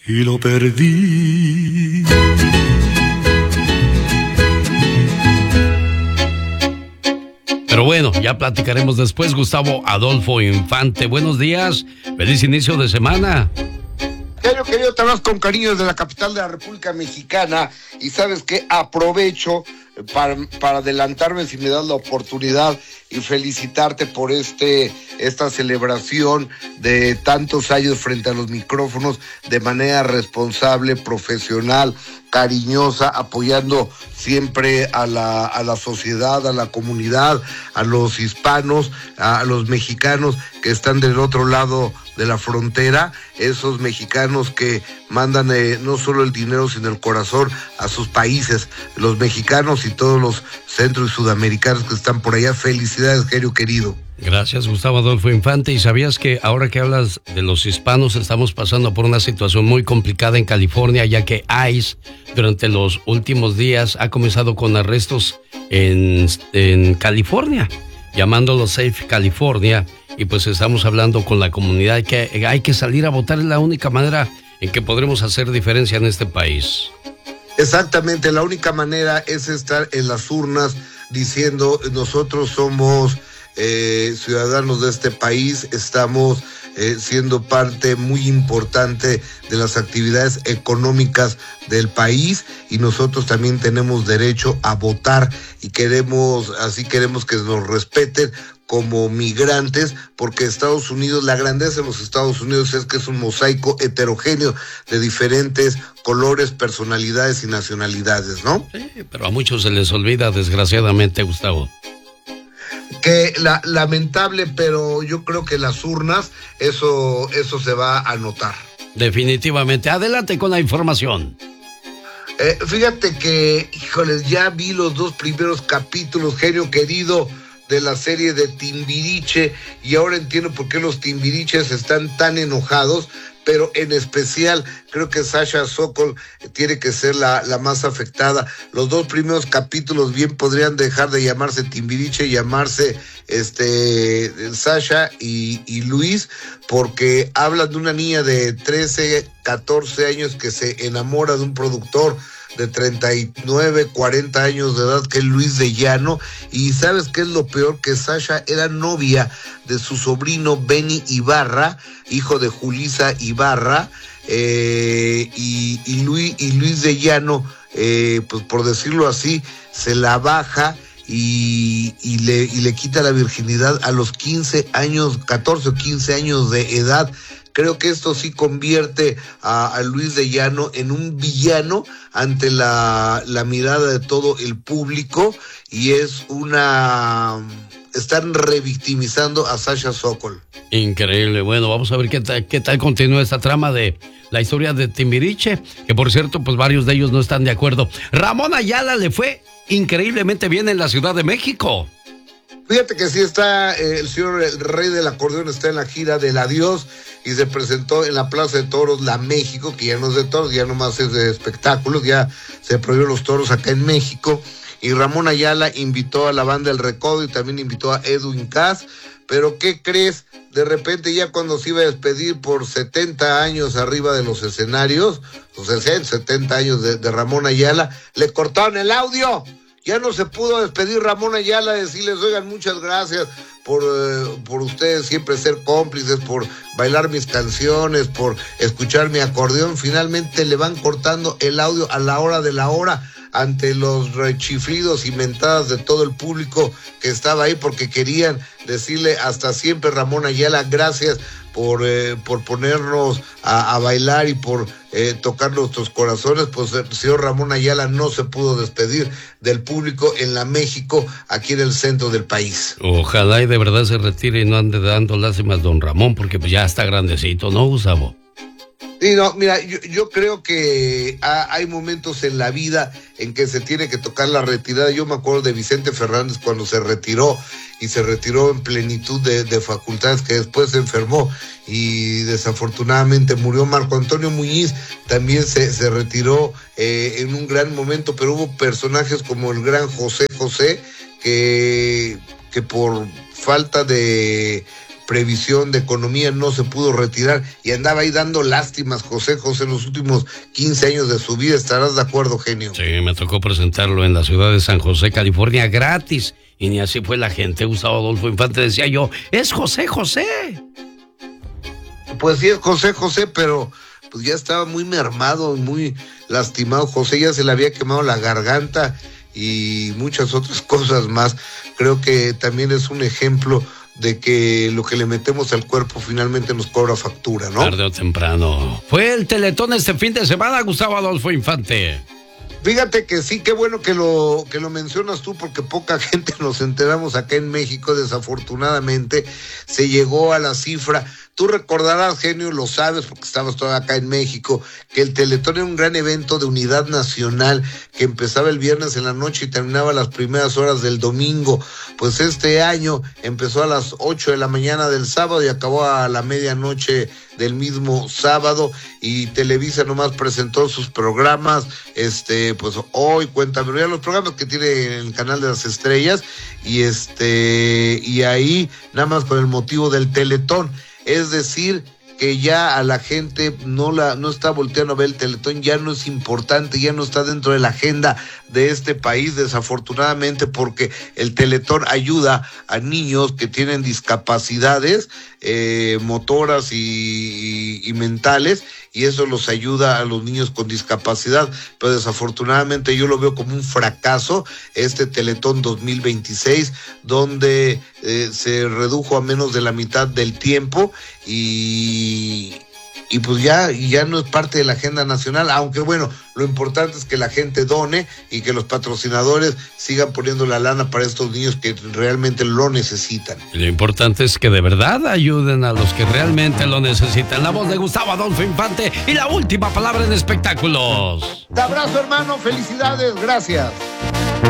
y lo perdí. Pero bueno, ya platicaremos después. Gustavo Adolfo Infante, buenos días, feliz inicio de semana. Querido, te hablas con cariño desde la capital de la República Mexicana y sabes que aprovecho para adelantarme si me das la oportunidad y felicitarte por esta celebración de tantos años frente a los micrófonos de manera responsable, profesional, cariñosa, apoyando siempre a la sociedad, a la comunidad, a los hispanos, a los mexicanos que están del otro lado de la frontera, esos mexicanos que mandan no solo el dinero sino el corazón a sus países, los mexicanos y todos los centro y sudamericanos que están por allá. Felicidades, querido. Gracias, Gustavo Adolfo Infante. ¿Y sabías que ahora que hablas de los hispanos estamos pasando por una situación muy complicada en California, ya que ICE durante los últimos días ha comenzado con arrestos en California, llamándolo Safe California? Y pues estamos hablando con la comunidad que hay que salir a votar, es la única manera en que podremos hacer diferencia en este país. Exactamente, la única manera es estar en las urnas diciendo nosotros somos ciudadanos de este país, estamos siendo parte muy importante de las actividades económicas del país y nosotros también tenemos derecho a votar y queremos que nos respeten como migrantes, porque Estados Unidos, la grandeza de los Estados Unidos es que es un mosaico heterogéneo de diferentes colores, personalidades y nacionalidades, ¿no? Sí, pero a muchos se les olvida, desgraciadamente, Gustavo. Que lamentable, pero yo creo que las urnas, eso se va a notar. Definitivamente. Adelante con la información. Fíjate que, híjoles, ya vi los 2 primeros capítulos, genio querido, de la serie de Timbiriche, y ahora entiendo por qué los Timbiriches están tan enojados, pero en especial creo que Sasha Sokol tiene que ser la más afectada. Los 2 primeros capítulos bien podrían dejar de llamarse Timbiriche, llamarse Sasha y Luis, porque hablan de una niña de 13, 14 años que se enamora de un productor de 39, 40 años de edad, que es Luis de Llano, y ¿sabes qué es lo peor? Que Sasha era novia de su sobrino Benny Ibarra, hijo de Julissa Ibarra, y Luis de Llano, pues por decirlo así, se la baja y le quita la virginidad a los 15 años, 14 o 15 años de edad. Creo que esto sí convierte a Luis de Llano en un villano ante la mirada de todo el público, y están revictimizando a Sasha Sokol. Increíble. Bueno, vamos a ver qué tal continúa esta trama de la historia de Timbiriche, que por cierto, pues varios de ellos no están de acuerdo. Ramón Ayala le fue increíblemente bien en la Ciudad de México. Fíjate que sí está el rey del acordeón está en la gira del adiós y se presentó en la Plaza de Toros La México, que ya no es de toros, ya nomás es de espectáculos, ya se prohibió los toros acá en México, y Ramón Ayala invitó a la banda El Recodo y también invitó a Edwin Cass. Pero ¿qué crees? De repente ya cuando se iba a despedir por 70 años arriba de los escenarios, los 70 años de Ramón Ayala, le cortaron el audio. Ya no se pudo despedir Ramón Ayala, decirles, oigan, muchas gracias por ustedes siempre ser cómplices, por bailar mis canciones, por escuchar mi acordeón. Finalmente le van cortando el audio a la hora de la hora, ante los rechiflidos y mentadas de todo el público que estaba ahí, porque querían decirle hasta siempre Ramón Ayala, gracias por ponernos a bailar y por tocar nuestros corazones. Pues el señor Ramón Ayala no se pudo despedir del público en la México, aquí en el centro del país. Ojalá y de verdad se retire y no ande dando lástimas don Ramón, porque pues ya está grandecito, ¿no, Gustavo? Sí, no, mira, yo creo que hay momentos en la vida en que se tiene que tocar la retirada. Yo me acuerdo de Vicente Fernández cuando se retiró, y se retiró en plenitud de facultades, que después se enfermó y desafortunadamente murió. Marco Antonio Muñiz también se retiró en un gran momento, pero hubo personajes como el gran José José que por falta de previsión de economía, no se pudo retirar y andaba ahí dando lástimas José José en los últimos 15 años de su vida. ¿Estarás de acuerdo, genio? Sí, me tocó presentarlo en la ciudad de San José, California, gratis. Y ni así fue la gente. Gustavo Adolfo Infante decía yo, es José José. Pues sí, es José José, pero pues ya estaba muy mermado, muy lastimado. José ya se le había quemado la garganta y muchas otras cosas más. Creo que también es un ejemplo de que lo que le metemos al cuerpo finalmente nos cobra factura, ¿no? Tarde o temprano. Fue el Teletón este fin de semana, Gustavo Adolfo Infante. Fíjate que sí, qué bueno que lo mencionas tú, porque poca gente nos enteramos acá en México. Desafortunadamente se llegó a la cifra. Tú recordarás, genio, lo sabes porque estabas todavía acá en México, que el Teletón era un gran evento de unidad nacional que empezaba el viernes en la noche y terminaba las primeras horas del domingo. Pues este año empezó a las 8 de la mañana del sábado y acabó a la medianoche del mismo sábado, y Televisa nomás presentó sus programas, pues hoy, Cuéntame, ya los programas que tiene en el canal de las estrellas, y ahí nada más con el motivo del Teletón. Es decir, que ya a la gente no está volteando a ver el Teletón, ya no es importante, ya no está dentro de la agenda de este país, desafortunadamente, porque el Teletón ayuda a niños que tienen discapacidades motoras y mentales, y eso los ayuda a los niños con discapacidad. Pero desafortunadamente yo lo veo como un fracaso este Teletón 2026, donde se redujo a menos de la mitad del tiempo y pues ya no es parte de la agenda nacional, aunque bueno, lo importante es que la gente done y que los patrocinadores sigan poniendo la lana para estos niños que realmente lo necesitan. Y lo importante es que de verdad ayuden a los que realmente lo necesitan. La voz de Gustavo Adolfo Infante y la última palabra en espectáculos. Te abrazo, hermano, felicidades, gracias.